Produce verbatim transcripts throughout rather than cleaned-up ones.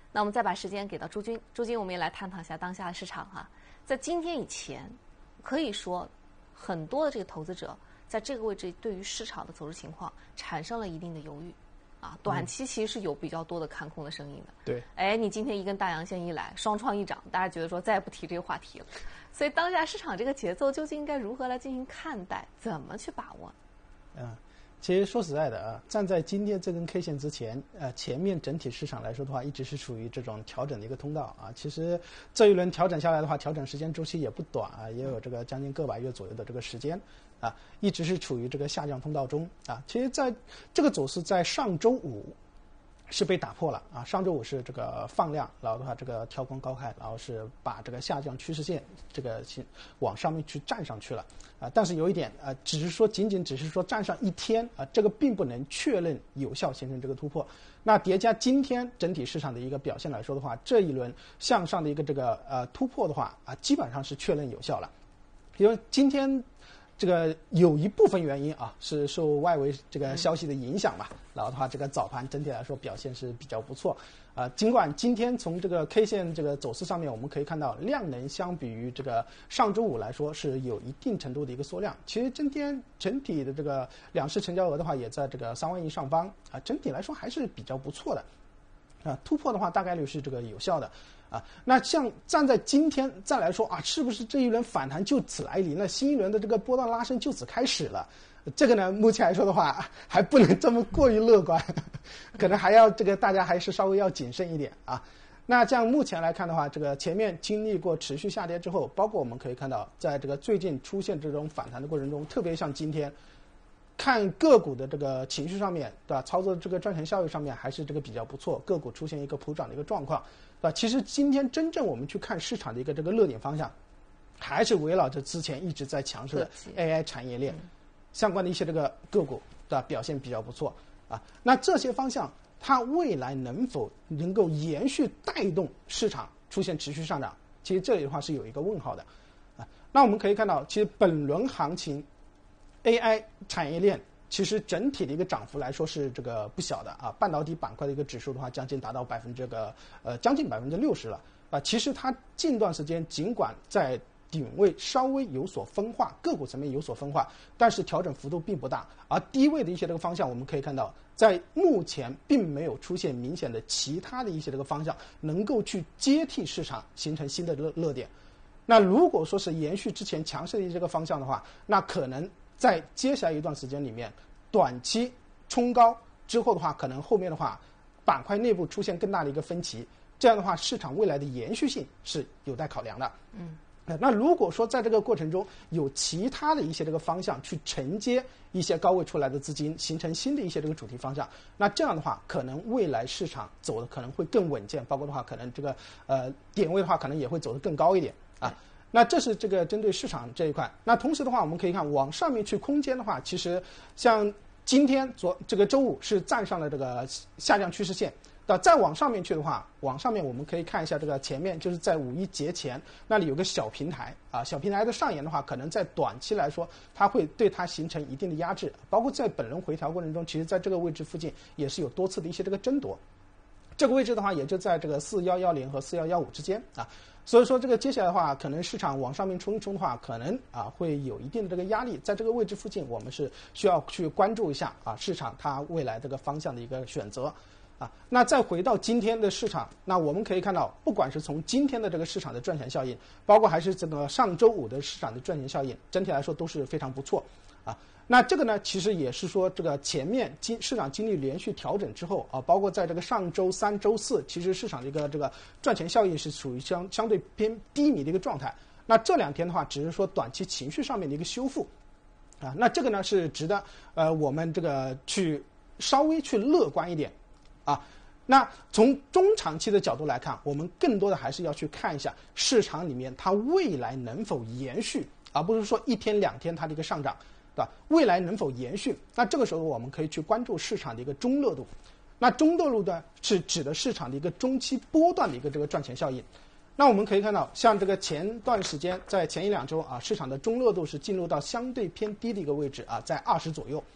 那我们再把时间给到朱军，朱军，我们也来探讨一下当下的市场哈。在今天以前，可以说很多的这个投资者在这个位置对于市场的走势情况产生了一定的犹豫，啊，短期其实是有比较多的看空的声音的。 对， 哎，你今天一根大阳线一来，双创一涨，大家觉得说再也不提这个话题了。所以当下市场这个节奏究竟应该如何来进行看待，怎么去把握？ 嗯。其实说实在的啊，站在今天这根 K 线之前，呃，前面整体市场来说的话，一直是处于这种调整的一个通道啊。其实这一轮调整下来的话，调整时间周期也不短啊，也有这个将近个把月左右的这个时间啊，一直是处于这个下降通道中啊。其实在这个走势在上周五是被打破了啊，上周五是这个放量，然后的话这个跳空高开，然后是把这个下降趋势线这个往上面去站上去了啊，但是有一点啊，只是说仅仅只是说站上一天啊，这个并不能确认有效形成这个突破。那叠加今天整体市场的一个表现来说的话，这一轮向上的一个这个呃突破的话啊，基本上是确认有效了，因为今天。这个有一部分原因啊，是受外围这个消息的影响吧。然后的话，这个早盘整体来说表现是比较不错啊、呃。尽管今天从这个 K 线这个走势上面，我们可以看到量能相比于这个上周五来说是有一定程度的一个缩量。其实今天整体的这个两市成交额的话，也在这个三万亿上方啊，整体来说还是比较不错的。啊，突破的话大概率是这个有效的，啊，那像站在今天再来说啊，是不是这一轮反弹就此来临了？新一轮的这个波段拉升就此开始了？这个呢，目前来说的话，还不能这么过于乐观，可能还要这个大家还是稍微要谨慎一点啊。那这样目前来看的话，这个前面经历过持续下跌之后，包括我们可以看到，在这个最近出现这种反弹的过程中，特别像今天。看个股的这个情绪上面，对吧？操作这个赚钱效益上面还是这个比较不错，个股出现一个普涨的一个状况，对吧？其实今天真正我们去看市场的一个这个热点方向，还是围绕着之前一直在强势的 A I 产业链相关的一些这个个股，对吧？表现比较不错啊。那这些方向它未来能否能够延续带动市场出现持续上涨？其实这里的话是有一个问号的啊。那我们可以看到，其实本轮行情。A I 产业链其实整体的一个涨幅来说是这个不小的啊，半导体板块的一个指数的话，将近达到百分之这个呃将近百分之六十了啊。其实它近段时间尽管在顶位稍微有所分化，个股层面有所分化，但是调整幅度并不大。而低位的一些这个方向，我们可以看到，在目前并没有出现明显的其他的一些这个方向能够去接替市场形成新的热热点。那如果说是延续之前强势的这个方向的话，那可能。在接下来一段时间里面，短期冲高之后的话，可能后面的话，板块内部出现更大的一个分歧，这样的话，市场未来的延续性是有待考量的。嗯，那如果说在这个过程中有其他的一些这个方向去承接一些高位出来的资金，形成新的一些这个主题方向，那这样的话，可能未来市场走的可能会更稳健，包括的话，可能这个呃点位的话，可能也会走得更高一点啊。那这是这个针对市场这一块。那同时的话，我们可以看往上面去空间的话，其实像今天昨这个周五是站上了这个下降趋势线。那再往上面去的话，往上面我们可以看一下这个前面就是在五一节前那里有个小平台啊，小平台的上沿的话，可能在短期来说，它会对它形成一定的压制。包括在本轮回调过程中，其实在这个位置附近也是有多次的一些这个争夺。这个位置的话，也就在这个四幺幺零和四幺幺五之间啊。所以说这个接下来的话，可能市场往上面冲一冲的话，可能啊会有一定的这个压力，在这个位置附近，我们是需要去关注一下啊市场它未来这个方向的一个选择啊。那再回到今天的市场，那我们可以看到，不管是从今天的这个市场的赚钱效应，包括还是这个上周五的市场的赚钱效应，整体来说都是非常不错啊。那这个呢，其实也是说，这个前面经市场经历连续调整之后啊，包括在这个上周三、周四，其实市场的一个这个赚钱效应是处于相相对偏低迷的一个状态。那这两天的话，只是说短期情绪上面的一个修复啊，那这个呢是值得呃我们这个去稍微去乐观一点啊。那从中长期的角度来看，我们更多的还是要去看一下市场里面它未来能否延续，而不是说一天两天它的一个上涨。对吧？未来能否延续？那这个时候我们可以去关注市场的一个中热度。那中热度呢，是指的市场的一个中期波段的一个这个赚钱效应。那我们可以看到，像这个前段时间，在前一两周啊，市场的中热度是进入到相对偏低的一个位置啊，在二十左右。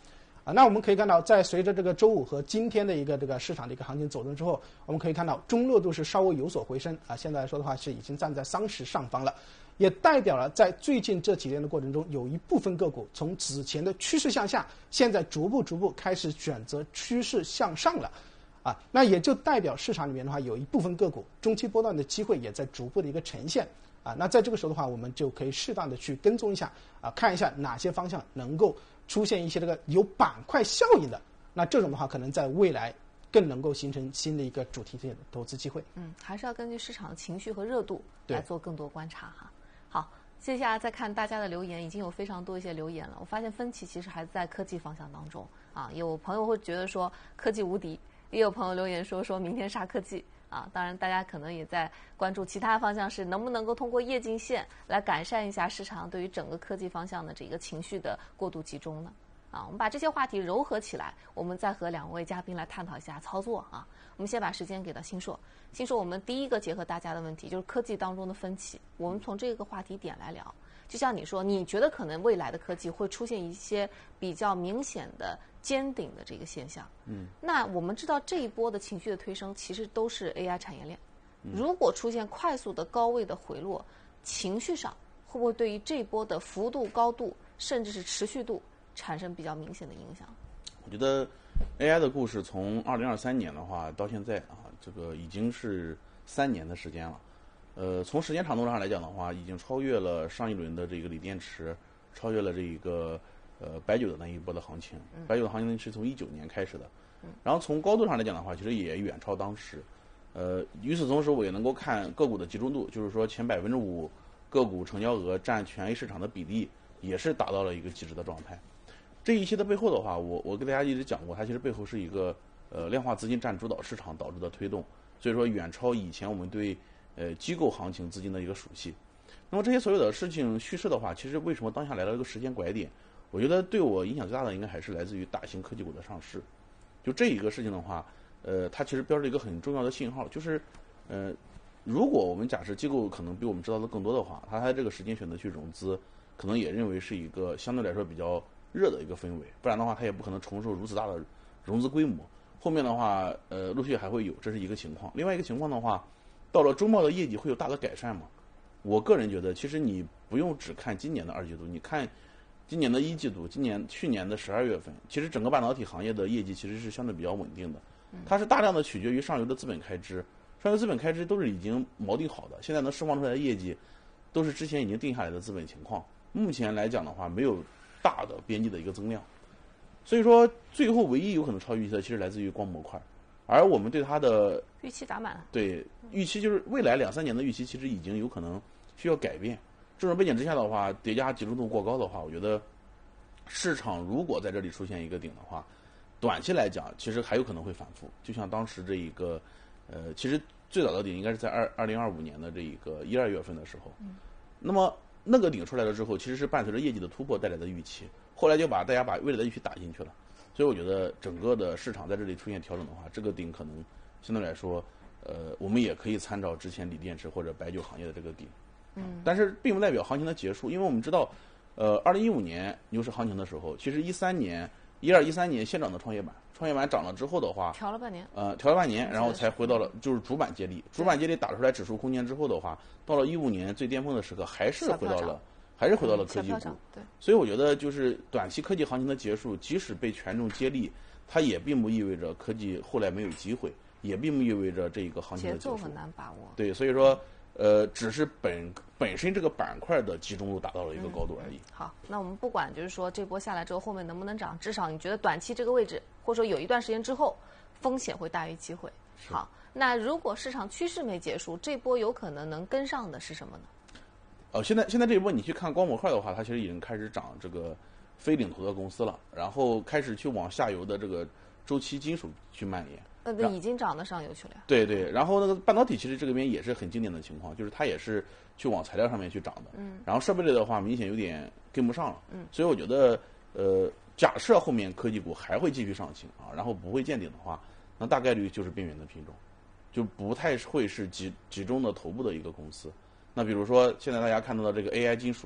啊，那我们可以看到，在随着这个周五和今天的一个这个市场的一个行情走动之后，我们可以看到中热度是稍微有所回升啊，现在来说的话是已经站在三十上方了，也代表了在最近这几天的过程中，有一部分个股从此前的趋势向下，现在逐步逐步开始选择趋势向上了。啊，那也就代表市场里面的话，有一部分个股中期波段的机会也在逐步的一个呈现啊。那在这个时候的话，我们就可以适当的去跟踪一下啊，看一下哪些方向能够出现一些这个有板块效应的，那这种的话，可能在未来更能够形成新的一个主题的投资机会。 嗯，还是要根据市场的情绪和热度来做更多观察哈。好，接下来再看大家的留言，已经有非常多一些留言了。我发现分歧其实还在科技方向当中啊，有朋友会觉得说科技无敌。也有朋友留言说说明天杀科技啊，当然大家可能也在关注其他方向，是能不能够通过夜镜线来改善一下市场对于整个科技方向的这个情绪的过度集中呢？啊，我们把这些话题糅合起来，我们再和两位嘉宾来探讨一下操作啊。我们先把时间给到新硕，新硕，我们第一个结合大家的问题就是科技当中的分歧，我们从这个话题点来聊。就像你说，你觉得可能未来的科技会出现一些比较明显的尖顶的这个现象，嗯，那我们知道这一波的情绪的推升其实都是 A I 产业链，如果出现快速的高位的回落，情绪上会不会对于这一波的幅度、高度，甚至是持续度产生比较明显的影响？ 我觉得 A I 的故事从二零二三年的话到现在啊，这个已经是三年的时间了。呃，从时间长度上来讲的话，已经超越了上一轮的这个锂电池，超越了这一个呃白酒的那一波的行情。白酒的行情是从一九年开始的，然后从高度上来讲的话，其实也远超当时。呃，与此同时，我也能够看个股的集中度，就是说前百分之五个股成交额占全 A 市场的比例，也是达到了一个极致的状态。这一切的背后的话，我我跟大家一直讲过，它其实背后是一个呃量化资金占主导市场导致的推动，所以说远超以前我们对呃机构行情资金的一个熟悉。那么这些所有的事情叙事的话，其实为什么当下来到一个时间拐点？我觉得对我影响最大的应该还是来自于大型科技股的上市。就这一个事情的话，呃，它其实标志一个很重要的信号，就是呃，如果我们假设机构可能比我们知道的更多的话，它在这个时间选择去融资，可能也认为是一个相对来说比较热的一个氛围，不然的话，它也不可能承受如此大的融资规模。后面的话，呃，陆续还会有，这是一个情况。另外一个情况的话，到了周末的业绩会有大的改善吗？我个人觉得，其实你不用只看今年的二季度，你看今年的一季度，今年去年的十二月份，其实整个半导体行业的业绩其实是相对比较稳定的。它是大量的取决于上游的资本开支，上游资本开支都是已经锚定好的，现在能释放出来的业绩，都是之前已经定下来的资本情况。目前来讲的话，没有大的边际的一个增量，所以说最后唯一有可能超预期的，其实来自于光模块。而我们对它的预期打满了， 对预期就是未来两三年的预期，其实已经有可能需要改变。这种背景之下的话，叠加集中度过高的话，我觉得市场如果在这里出现一个顶的话，短期来讲其实还有可能会反复。就像当时这一个呃，其实最早的顶应该是在二二零二五年的这一个一二月份的时候，嗯、那么那个顶出来了之后，其实是伴随着业绩的突破带来的预期，后来就把大家把未来的预期打进去了。所以我觉得整个的市场在这里出现调整的话，这个顶可能相对来说，呃，我们也可以参照之前锂电池或者白酒行业的这个顶，嗯，但是并不代表行情的结束，因为我们知道，呃，二零一五年牛市行情的时候，其实一三年、一二、一三年先涨的创业板，创业板涨了之后的话， 调了半年， 呃，调了半年，然后才回到了就是主板接力，主板接力打出来指数空间之后的话，到了一五年最巅峰的时刻，还是回到了。还是回到了科技股， 对， 所以我觉得就是短期科技行情的结束，即使被权重接力，它也并不意味着科技后来没有机会，也并不意味着这个行情的结束。 节奏很难把握。 对，所以说，呃，只是本本身这个板块的集中度达到了一个高度而已。 嗯、好，那我们不管就是说这波下来之后后面能不能涨，至少你觉得短期这个位置，或者说有一段时间之后，风险会大于机会。好，那如果市场趋势没结束，这波有可能能跟上的是什么呢？ 呃，现在现在这一波你去看光模块的话，它其实已经开始涨这个非领头的公司了，然后开始去往下游的这个周期金属去蔓延。 呃，对，已经涨到上游去了呀。 对对，然后那个半导体其实这个边也是很经典的情况，就是它也是去往材料上面去涨的。嗯。然后设备类的话，明显有点跟不上了。嗯。所以我觉得，呃，假设后面科技股还会继续上行啊，然后不会见顶的话，那大概率就是边缘的品种，就不太会是集集中的头部的一个公司。那比如说，现在大家看到的这个 A I 金属类的，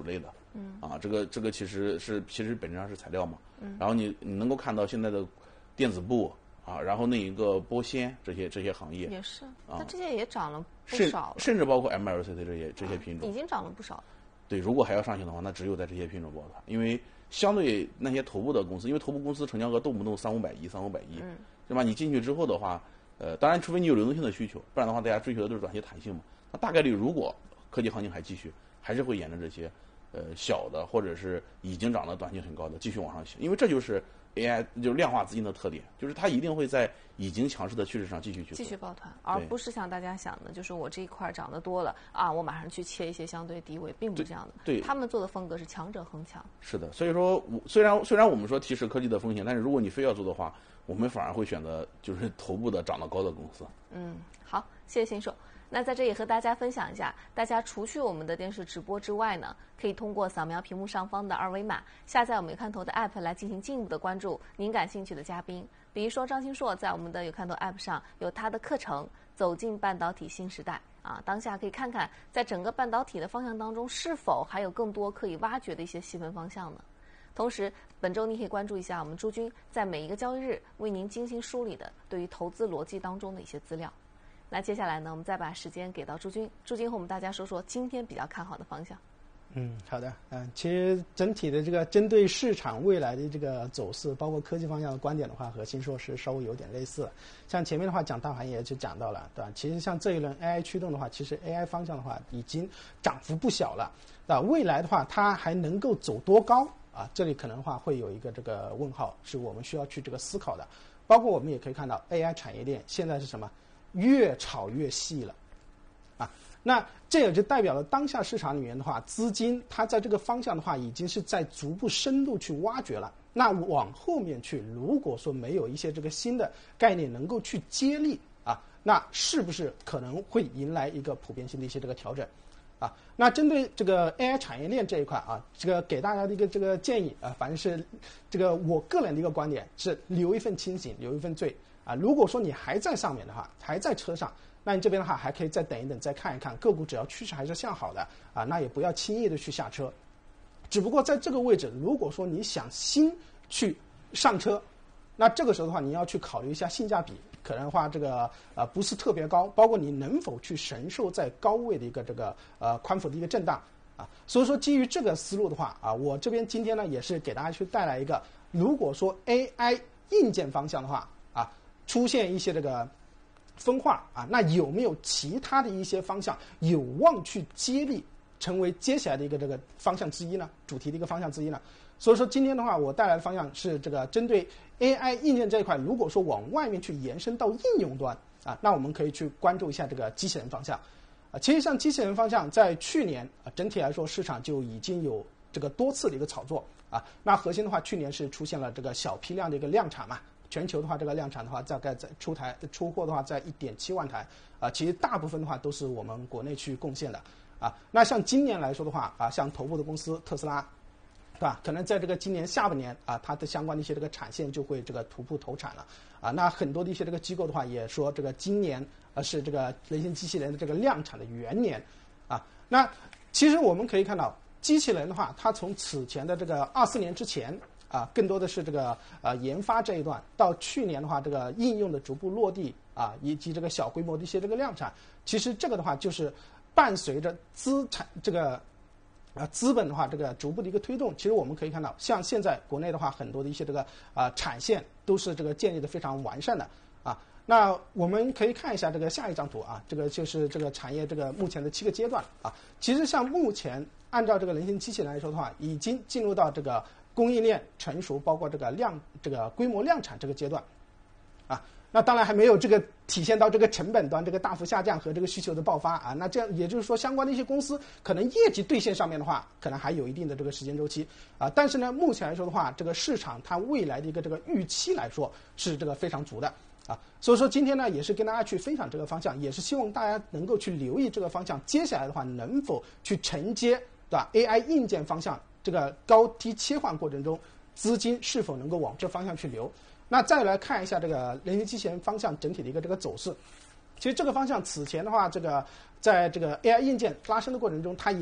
嗯，啊，这个这个其实是其实本质上是材料嘛。嗯，然后你你能够看到现在的电子布啊，然后那一个玻纤这些这些行业也是，它这些也涨了不甚少了， 甚至包括 M L C C 这些这些品种、 已经涨了不少。 对，如果还要上行的话，那只有在这些品种抱团，因为相对那些头部的公司，因为头部公司成交额动不动三五百亿、三五百亿，嗯，对吧？你进去之后的话，呃，当然除非你有流动性的需求，不然的话，大家追求的都是短期弹性嘛。那大概率，如果科技行情还继续，还是会沿着这些呃小的或者是已经涨得短性很高的继续往上行，因为这就是 A I 就是量化资金的特点，就是它一定会在已经强势的趋势上继续去继续抱团，而不是像大家想的，就是我这一块涨得多了啊，我马上去切一些相对低位，并不是这样的。 对， 他们做的风格是强者恒强。 是的，所以说，虽然虽然我们说提示科技的风险，但是如果你非要做的话，我们反而会选择就是头部的涨得高的公司。 嗯，好，谢谢新手。那在这里和大家分享一下，大家除去我们的电视直播之外呢，可以通过扫描屏幕上方的二维码，下载我们有看头的 app 来进行进一步的关注您感兴趣的嘉宾。比如说张新硕在我们的有看头 app 上有他的课程《走进半导体新时代》啊，当下可以看看在整个半导体的方向当中，是否还有更多可以挖掘的一些细分方向呢？同时，本周你可以关注一下我们朱军在每一个交易日为您精心梳理的对于投资逻辑当中的一些资料。那接下来呢，我们再把时间给到朱军，朱军和我们大家说说今天比较看好的方向。 嗯，好的，嗯，其实整体的这个针对市场未来的这个走势，包括科技方向的观点的话，和新硕是稍微有点类似。像前面的话讲大盘也就讲到了，对吧？其实像这一轮 A I 驱动的话，其实 A I 方向的话已经涨幅不小了，啊，未来的话它还能够走多高啊？这里可能的话会有一个这个问号，是我们需要去这个思考的。包括我们也可以看到 A I 产业链现在是什么？越炒越细了，啊，那这也就代表了当下市场里面的话，资金它在这个方向的话，已经是在逐步深度去挖掘了。那往后面去，如果说没有一些这个新的概念能够去接力啊，那是不是可能会迎来一个普遍性的一些这个调整？啊，那针对这个 A I 产业链这一块啊，这个给大家的一个这个建议啊，反正是这个我个人的一个观点是留一份清醒，留一份醉。啊，如果说你还在上面的话，还在车上，那你这边的话还可以再等一等，再看一看个股，只要趋势还是向好的啊，那也不要轻易的去下车。只不过在这个位置，如果说你想新去上车，那这个时候的话，你要去考虑一下性价比，可能的话这个呃不是特别高，包括你能否去承受在高位的一个这个呃宽幅的一个震荡啊。所以说基于这个思路的话啊，我这边今天呢也是给大家去带来一个，如果说 A I 硬件方向的话啊。出现一些这个分化啊，那有没有其他的一些方向有望去接力，成为接下来的一个这个方向之一呢？主题的一个方向之一呢？所以说今天的话，我带来的方向是这个针对 A I 硬件这一块，如果说往外面去延伸到应用端啊，那我们可以去关注一下这个机器人方向啊。其实像机器人方向，在去年啊，整体来说市场就已经有这个多次的一个炒作啊。那核心的话，去年是出现了这个小批量的一个量产嘛。全球的话，这个量产的话，大概在出台出货的话，在一点七万台啊，其实大部分的话都是我们国内去贡献的啊。那像今年来说的话啊，像头部的公司特斯拉，对吧？可能在这个今年下半年啊，它的相关的一些这个产线就会这个徒步投产了啊。那很多的一些这个机构的话也说，这个今年呃是这个人形机器人的这个量产的元年啊。那其实我们可以看到，机器人的话，它从此前的这个二四年之前。啊，更多的是这个呃研发这一段，到去年的话，这个应用的逐步落地啊，以及这个小规模的一些这个量产，其实这个的话就是伴随着资产这个啊资本的话，这个逐步的一个推动。其实我们可以看到，像现在国内的话，很多的一些这个啊产线都是这个建立的非常完善的啊。那我们可以看一下这个下一张图啊，这个就是这个产业这个目前的七个阶段啊。其实像目前按照这个人形机器人来说的话，已经进入到这个供应链成熟，包括这个量这个规模量产这个阶段，啊，那当然还没有这个体现到这个成本端这个大幅下降和这个需求的爆发啊。那这样也就是说，相关的一些公司可能业绩兑现上面的话，可能还有一定的这个时间周期啊。但是呢，目前来说的话，这个市场它未来的一个这个预期来说是这个非常足的啊。所以说今天呢，也是跟大家去分享这个方向，也是希望大家能够去留意这个方向，接下来的话能否去承接，对吧 ？A I 硬件方向。这个高低切换过程中，资金是否能够往这方向去流？那再来看一下这个人形机器人方向整体的一个这个走势。其实这个方向此前的话，这个在这个 A I 硬件拉升的过程中，它也有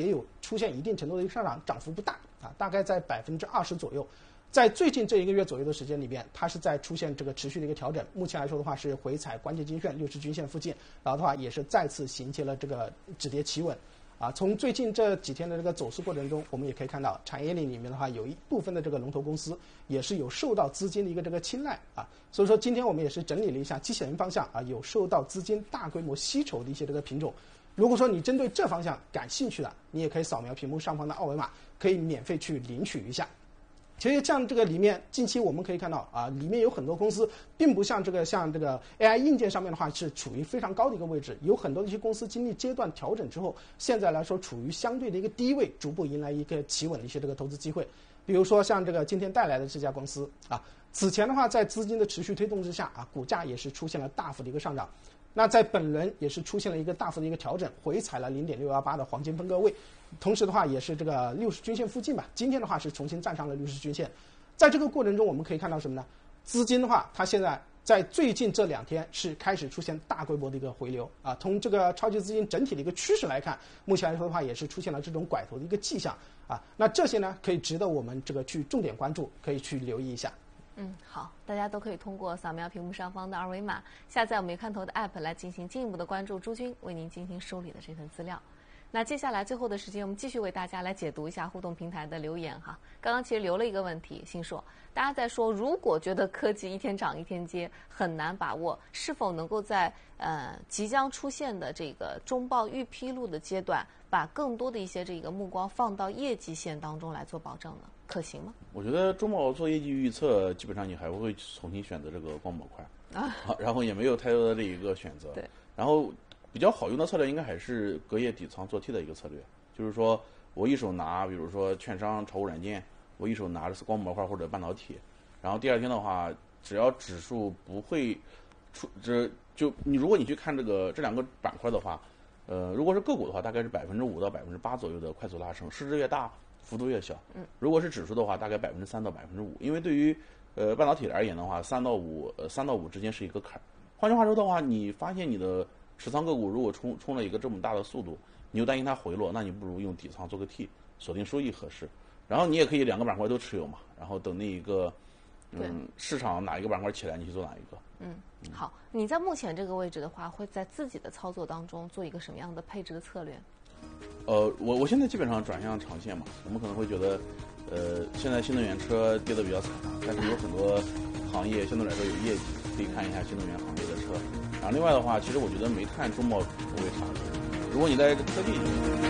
出现一定程度的一个上涨，涨幅不大啊，大概在百分之二十左右。在最近这一个月左右的时间里边，它是在出现这个持续的一个调整。目前来说的话，是回踩关键均线六十均线附近，然后的话也是再次形成了这个止跌企稳。啊，从最近这几天的这个走势过程中，我们也可以看到，产业链里面的话，有一部分的这个龙头公司也是有受到资金的一个这个青睐啊。所以说，今天我们也是整理了一下机器人方向啊，有受到资金大规模吸筹的一些这个品种。如果说你针对这方向感兴趣的，你也可以扫描屏幕上方的二维码，可以免费去领取一下。其实像这个里面，近期我们可以看到啊，里面有很多公司，并不像这个像这个 A I 硬件上面的话是处于非常高的一个位置，有很多的一些公司经历阶段调整之后，现在来说处于相对的一个低位，逐步迎来一个企稳的一些这个投资机会。比如说像这个今天带来的这家公司啊，此前的话在资金的持续推动之下啊，股价也是出现了大幅的一个上涨。那在本轮也是出现了一个大幅的一个调整，回踩了 零点六一八 的黄金分割位，同时的话也是这个六十均线附近吧。今天的话是重新站上了六十均线，在这个过程中我们可以看到什么呢？资金的话，它现在在最近这两天是开始出现大规模的一个回流啊。从这个超级资金整体的一个趋势来看，目前来说的话也是出现了这种拐头的一个迹象啊。那这些呢，可以值得我们这个去重点关注，可以去留意一下。 嗯，好，大家都可以通过扫描屏幕上方的二维码，下载我们看头的 app 来进行进一步的关注朱军为您进行梳理的这份资料。那接下来最后的时间，我们继续为大家来解读一下互动平台的留言哈。刚刚其实留了一个问题，星硕，大家在说，如果觉得科技一天涨一天跌，很难把握，是否能够在呃即将出现的这个中报预披露的阶段，把更多的一些这个目光放到业绩线当中来做保证呢？可行吗？ 我觉得中报做业绩预测，基本上你还不会重新选择这个光模块啊，然后也没有太多的这一个选择。 对， 然后比较好用的策略应该还是隔夜底仓做 T 的一个策略，就是说我一手拿，比如说券商、炒股软件，我一手拿的是光模块或者半导体，然后第二天的话，只要指数不会出，这就你如果你去看这个这两个板块的话，呃，如果是个股的话，大概是百分之五到百分之八左右的快速拉升，市值越大，幅度越小。 嗯， 如果是指数的话，大概百分之三到百分之五，因为对于呃半导体而言的话，三到五呃三到五之间是一个坎儿。换句话说的话，你发现你的持仓个股如果冲冲了一个这么大的速度，你又担心它回落，那你不如用底仓做个 T， 锁定收益合适。然后你也可以两个板块都持有嘛，然后等那一个嗯市场哪一个板块起来，你去做哪一个。 嗯，好，你在目前这个位置的话，会在自己的操作当中做一个什么样的配置的策略？ 呃，我我现在基本上转向长线嘛，我们可能会觉得，呃，现在新能源车跌得比较惨，但是有很多行业相对来说有业绩，可以看一下新能源行业的车。然后另外的话，其实我觉得煤炭中报不会差，如果你在科技